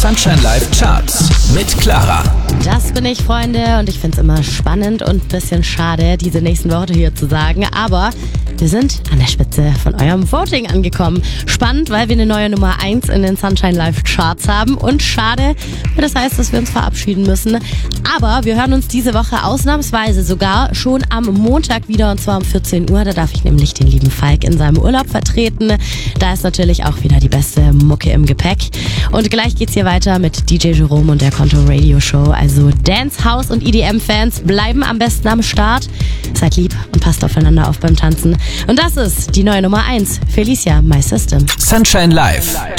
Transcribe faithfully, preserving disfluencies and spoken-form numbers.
Sunshine Live Charts mit Clara. Das bin ich, Freunde, und ich finde es immer spannend und ein bisschen schade, diese nächsten Worte hier zu sagen, aber wir sind an der Spitze von eurem Voting angekommen. Spannend, weil wir eine neue Nummer eins in den Sunshine Live Charts haben, und schade, weil das heißt, dass wir uns verabschieden müssen. Aber wir hören uns diese Woche ausnahmsweise sogar schon am Montag wieder, und zwar um vierzehn Uhr. Da darf ich nämlich den lieben Falk in seinem Urlaub vertreten. Da ist natürlich auch wieder die beste Mucke im Gepäck. Und gleich geht's hier weiter mit D J Jerome und der Konto Radio Show. Also Dance, House und E D M-Fans bleiben am besten am Start. Seid lieb und passt aufeinander auf beim Tanzen. Und das ist die neue Nummer eins, Felicia, My System. Sunshine Live